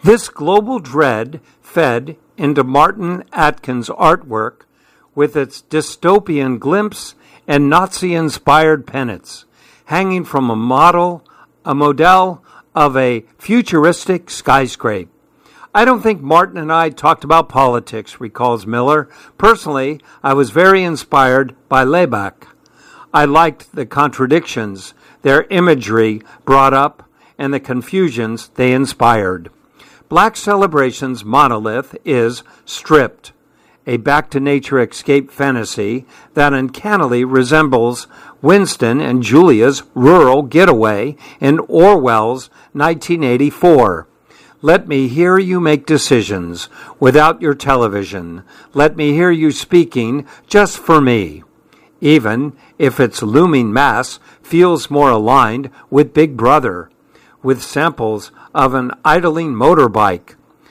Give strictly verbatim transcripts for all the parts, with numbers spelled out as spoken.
This global dread fed into Martin Atkins' artwork with its dystopian glimpse and Nazi-inspired pennants, hanging from a model, a model of a futuristic skyscraper. I don't think Martin and I talked about politics, recalls Miller. Personally, I was very inspired by Laibach. I liked the contradictions their imagery brought up and the confusions they inspired. Black Celebration's monolith is Stripped, a back-to-nature escape fantasy that uncannily resembles Winston and Julia's rural getaway in Orwell's nineteen eighty-four. Let me hear you make decisions without your television. Let me hear you speaking just for me, even if its looming mass feels more aligned with Big Brother, with samples of an idling motorbike,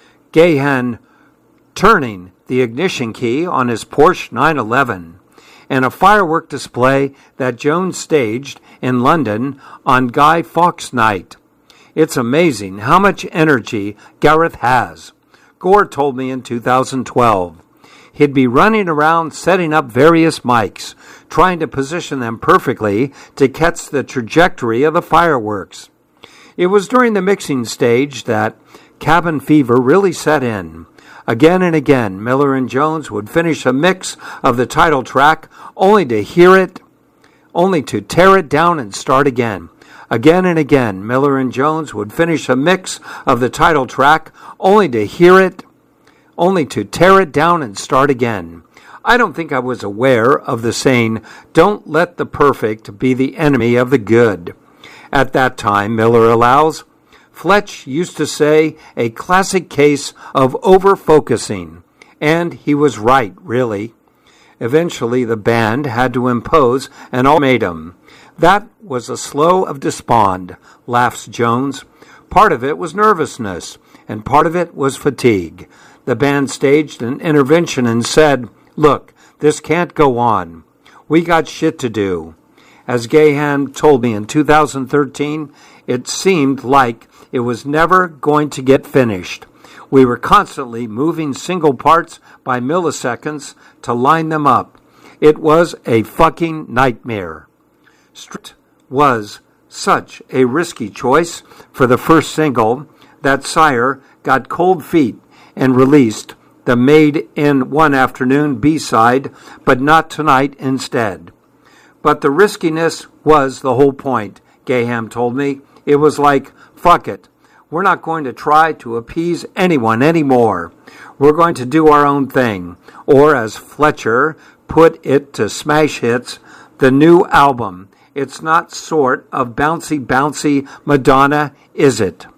Gahan turning the ignition key on his Porsche nine eleven, and a firework display that Jones staged in London on Guy Fawkes Night. It's amazing how much energy Gareth has. Gore told me in two thousand twelve. He'd be running around setting up various mics, trying to position them perfectly to catch the trajectory of the fireworks. It was during the mixing stage that cabin fever really set in. Again and again, Miller and Jones would finish a mix of the title track only to hear it, only to tear it down and start again. Again and again, Miller and Jones would finish a mix of the title track only to hear it, only to tear it down and start again. I don't think I was aware of the saying, "Don't let the perfect be the enemy of the good." At that time, Miller allows, Fletch used to say, a classic case of over-focusing, and he was right, really. Eventually, the band had to impose an ultimatum. That was a slow of despond, laughs Jones. Part of it was nervousness, and part of it was fatigue. The band staged an intervention and said, "Look, this can't go on. We got shit to do." As Gahan told me in two thousand thirteen, it seemed like it was never going to get finished. We were constantly moving single parts by milliseconds to line them up. It was a fucking nightmare. Stripped was such a risky choice for the first single that Sire got cold feet and released the Made in One Afternoon B-side, But Not Tonight instead. But the riskiness was the whole point, Gaham told me. It was like, fuck it. We're not going to try to appease anyone anymore. We're going to do our own thing. Or, as Fletcher put it to Smash Hits, the new album. It's not sort of bouncy, bouncy Madonna, is it?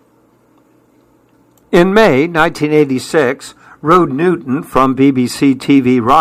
In May nineteen eighty-six, Rode Newton from B B C T V Rock